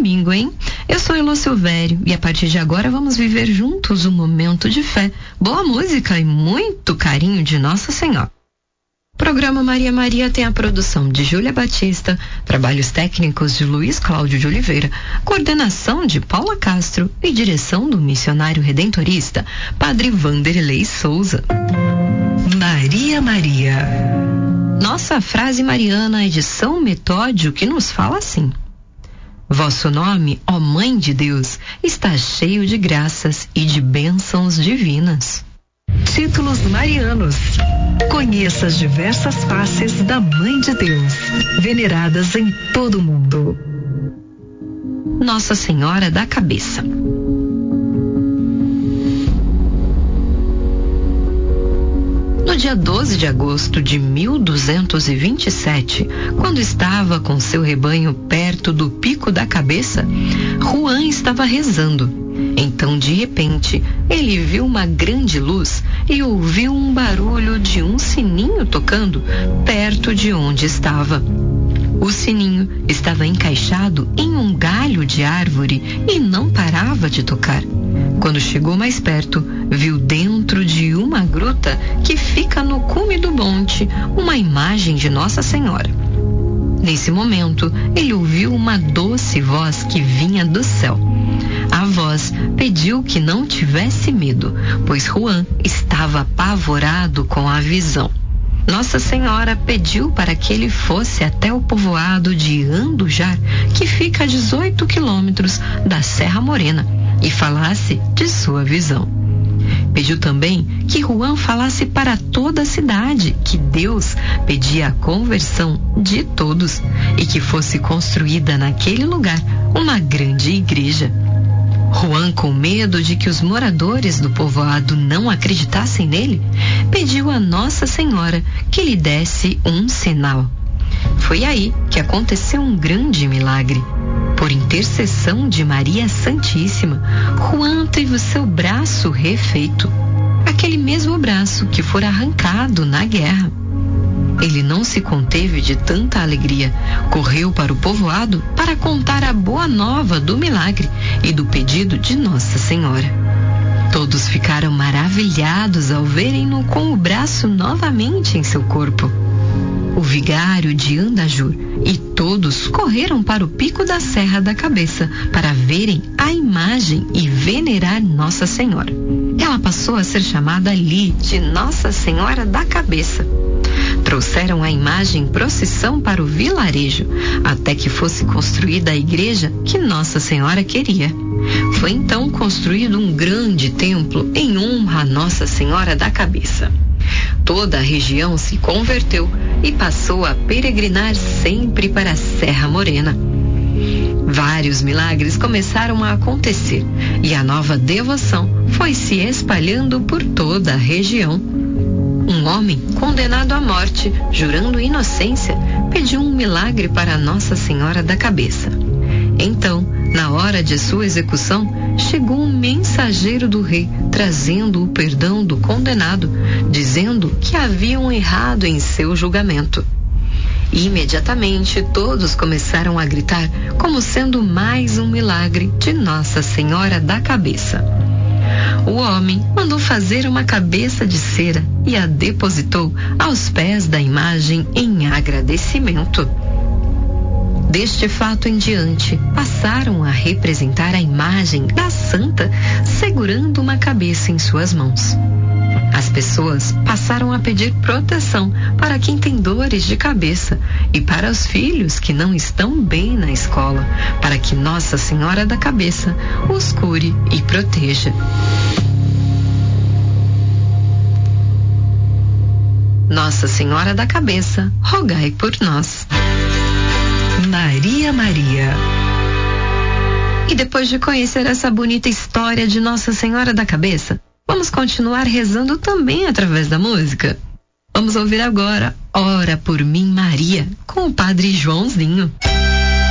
domingo, hein? Eu sou Elô Silvério e a partir de agora vamos viver juntos um momento de fé, boa música e muito carinho de Nossa Senhora. O programa Maria Maria tem a produção de Júlia Batista, trabalhos técnicos de Luiz Cláudio de Oliveira, coordenação de Paula Castro e direção do missionário redentorista, Padre Vanderlei Souza. Maria Maria. Nossa frase mariana é de São Metódio, que nos fala assim: vosso nome, ó Mãe de Deus, está cheio de graças e de bênçãos divinas. Títulos marianos. Conheça as diversas faces da Mãe de Deus, veneradas em todo o mundo. Nossa Senhora da Cabeça. No dia 12 de agosto de 1227, quando estava com seu rebanho perto do Pico da Cabeça, Juan estava rezando. Então, de repente, ele viu uma grande luz e ouviu um barulho de um sininho tocando perto de onde estava. O sininho estava encaixado em um galho de árvore e não parava de tocar. Quando chegou mais perto, viu dentro de uma gruta que fica no cume do monte uma imagem de Nossa Senhora. Nesse momento, ele ouviu uma doce voz que vinha do céu. A voz pediu que não tivesse medo, pois Juan estava apavorado com a visão. Nossa Senhora pediu para que ele fosse até o povoado de Andujar, que fica a 18 quilômetros da Serra Morena, e falasse de sua visão. Pediu também que Juan falasse para toda a cidade que Deus pedia a conversão de todos e que fosse construída naquele lugar uma grande igreja. Juan, com medo de que os moradores do povoado não acreditassem nele, pediu a Nossa Senhora que lhe desse um sinal. Foi aí que aconteceu um grande milagre. Por intercessão de Maria Santíssima, Juan teve o seu braço refeito, aquele mesmo braço que fora arrancado na guerra. Ele não se conteve de tanta alegria, correu para o povoado para contar a boa nova do milagre e do pedido de Nossa Senhora. Todos ficaram maravilhados ao verem-no com o braço novamente em seu corpo. O vigário de Andajur e todos correram para o pico da Serra da Cabeça para verem a imagem e venerar Nossa Senhora. Ela passou a ser chamada ali de Nossa Senhora da Cabeça. Trouxeram a imagem em procissão para o vilarejo, até que fosse construída a igreja que Nossa Senhora queria. Foi então construído um grande templo em honra a Nossa Senhora da Cabeça. Toda a região se converteu e passou a peregrinar sempre para a Serra Morena. Vários milagres começaram a acontecer e a nova devoção foi se espalhando por toda a região. Um homem condenado à morte, jurando inocência, pediu um milagre para Nossa Senhora da Cabeça. Então, na hora de sua execução, chegou um mensageiro do rei, trazendo o perdão do condenado, dizendo que haviam errado em seu julgamento. Imediatamente, todos começaram a gritar como sendo mais um milagre de Nossa Senhora da Cabeça. O homem mandou fazer uma cabeça de cera e a depositou aos pés da imagem em agradecimento. Deste fato em diante, passaram a representar a imagem da santa segurando uma cabeça em suas mãos. As pessoas passaram a pedir proteção para quem tem dores de cabeça e para os filhos que não estão bem na escola, para que Nossa Senhora da Cabeça os cure e proteja. Nossa Senhora da Cabeça, rogai por nós. Maria Maria. E depois de conhecer essa bonita história de Nossa Senhora da Cabeça, vamos continuar rezando também através da música. Vamos ouvir agora Ora por mim, Maria, com o Padre Joãozinho.